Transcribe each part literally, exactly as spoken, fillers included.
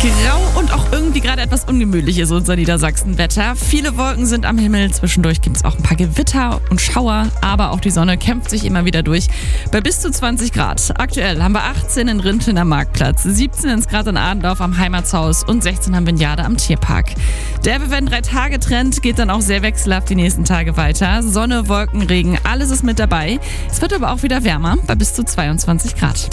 Grau und auch irgendwie gerade etwas ungemütlich ist unser Niedersachsen-Wetter. Viele Wolken sind am Himmel, zwischendurch gibt es auch ein paar Gewitter und Schauer, aber auch die Sonne kämpft sich immer wieder durch bei bis zu zwanzig Grad. Aktuell haben wir achtzehn in Rinteln am Marktplatz, siebzehn Grad in Adendorf am Heimatshaus und sechzehn haben wir in Jade am Tierpark. Der Wir werden drei Tage Trend geht dann auch sehr wechselhaft die nächsten Tage weiter. Sonne, Wolken, Regen, alles ist mit dabei. Es wird aber auch wieder wärmer bei bis zu zweiundzwanzig Grad.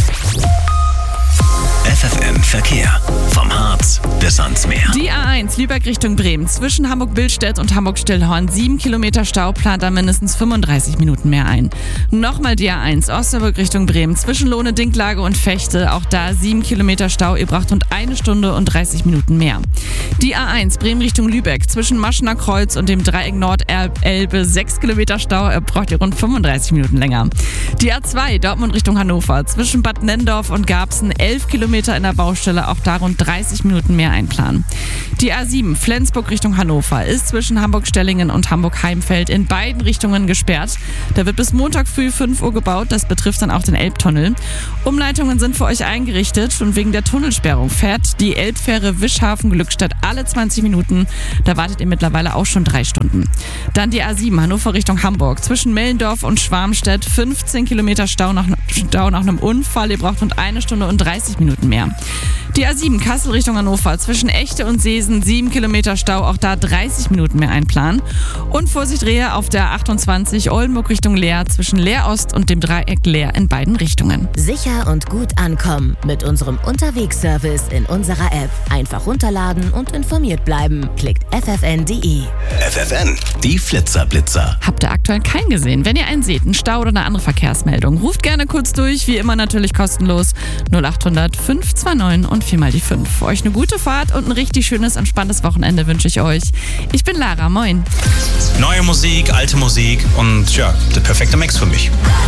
F F N Verkehr. Vom Harz bis ans Meer. Die A eins Lübeck Richtung Bremen. Zwischen Hamburg-Billstedt und Hamburg-Stillhorn. sieben Kilometer Stau, plant da mindestens fünfunddreißig Minuten mehr ein. Nochmal die A eins Osnabrück Richtung Bremen. Zwischen Lohne, Dinklage und Fechte. Auch da sieben Kilometer Stau. Ihr braucht rund eine Stunde und dreißig Minuten mehr. Die A eins Bremen Richtung Lübeck. Zwischen Maschener Kreuz und dem Dreieck Nordelbe. sechs Kilometer Stau. Ihr braucht ihr rund fünfunddreißig Minuten länger. Die A zwei Dortmund Richtung Hannover. Zwischen Bad Nenndorf und Garbsen. elf Kilometer in der Baustelle. Auch da rund dreißig Minuten mehr einplanen. Die A sieben Flensburg Richtung Hannover ist zwischen Hamburg-Stellingen und Hamburg-Heimfeld in beiden Richtungen gesperrt. Da wird bis Montag früh fünf Uhr gebaut. Das betrifft dann auch den Elbtunnel. Umleitungen sind für euch eingerichtet und wegen der Tunnelsperrung fährt die Elbfähre Wischhafen-Glückstadt alle zwanzig Minuten. Da wartet ihr mittlerweile auch schon drei Stunden. Dann die A sieben Hannover Richtung Hamburg. Zwischen Mellendorf und Schwarmstedt fünfzehn Kilometer Stau nach, Stau nach einem Unfall. Ihr braucht rund eine Stunde und dreißig Minuten mehr. Die A sieben Kassel Richtung Hannover. Zwischen Echte und Seesen sieben Kilometer Stau. Auch da dreißig Minuten mehr einplanen. Und Vorsicht Rehe auf der achtundzwanzig Oldenburg Richtung Leer. Zwischen Leer Ost und dem Dreieck Leer in beiden Richtungen. Sicher und gut ankommen mit unserem Unterwegsservice in unserer App. Einfach runterladen und informiert bleiben. Klickt f f n punkt d e. F F N, die Flitzer-Blitzer. Habt ihr aktuell keinen gesehen? Wenn ihr einen seht, einen Stau oder eine andere Verkehrsmeldung, ruft gerne kurz durch. Wie immer natürlich kostenlos. null acht hundert fünf zwei neun und viermal die fünf. Für euch eine gute Fahrt und ein richtig schönes, entspanntes Wochenende wünsche ich euch. Ich bin Lara, moin. Neue Musik, alte Musik und ja, der perfekte Mix für mich.